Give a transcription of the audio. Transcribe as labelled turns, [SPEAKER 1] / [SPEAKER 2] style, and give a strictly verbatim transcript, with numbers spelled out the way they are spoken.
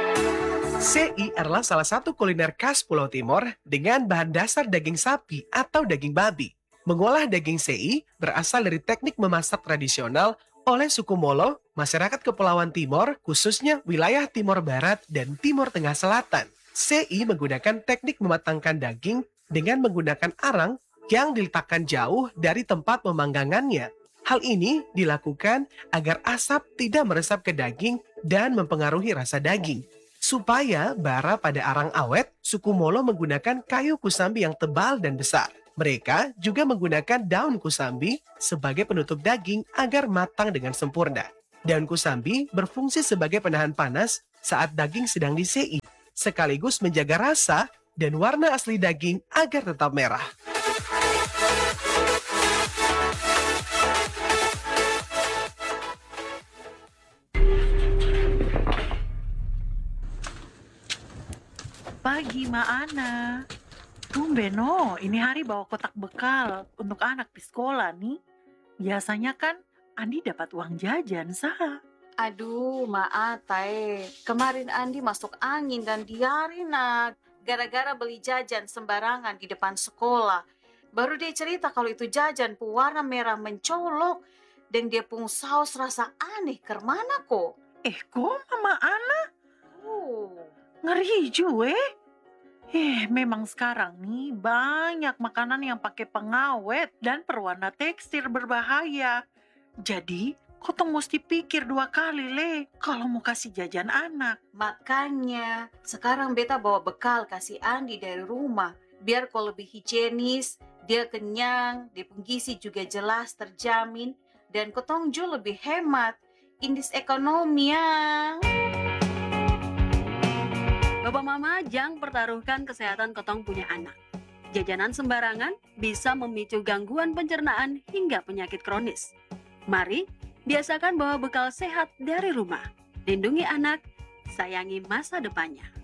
[SPEAKER 1] C I adalah salah satu kuliner khas Pulau Timor dengan bahan dasar daging sapi atau daging babi. Mengolah daging C I berasal dari teknik memasak tradisional oleh suku Molo, masyarakat Kepulauan Timor, khususnya wilayah Timor Barat dan Timor Tengah Selatan. C I menggunakan teknik mematangkan daging dengan menggunakan arang yang diletakkan jauh dari tempat memanggangannya. Hal ini dilakukan agar asap tidak meresap ke daging dan mempengaruhi rasa daging. Supaya bara pada arang awet, suku Molo menggunakan kayu kusambi yang tebal dan besar. Mereka juga menggunakan daun kusambi sebagai penutup daging agar matang dengan sempurna. Daun kusambi berfungsi sebagai penahan panas saat daging sedang di-sei, sekaligus menjaga rasa dan warna asli daging agar tetap merah.
[SPEAKER 2] Pagi, Ma Ana. Tumben, no. Ini hari bawa kotak bekal untuk anak di sekolah nih. Biasanya kan Andi dapat uang jajan, sah.
[SPEAKER 3] Aduh, maaf, Tae. Kemarin Andi masuk angin dan diare, nak. Gara-gara beli jajan sembarangan di depan sekolah. Baru dia cerita kalau itu jajan pewarna merah mencolok. Dan dia pun saus rasa aneh, kemana kok?
[SPEAKER 2] Eh, kok Mama Ana?
[SPEAKER 3] Oh.
[SPEAKER 2] Ngeri juga. Eh, memang sekarang nih banyak makanan yang pakai pengawet dan perwarna tekstil berbahaya. Jadi, kotong mesti pikir dua kali, Le, kalau mau kasih jajan anak.
[SPEAKER 3] Makanya, sekarang beta bawa bekal kasih Andi dari rumah. Biar kalau lebih higienis, dia kenyang, dia pun gizi juga jelas terjamin, dan kotong juga lebih hemat. Indeks ekonomi ya.
[SPEAKER 4] Bapak Mama jangan pertaruhkan kesehatan kotong punya anak. Jajanan sembarangan bisa memicu gangguan pencernaan hingga penyakit kronis. Mari, biasakan bawa bekal sehat dari rumah. Lindungi anak, sayangi masa depannya.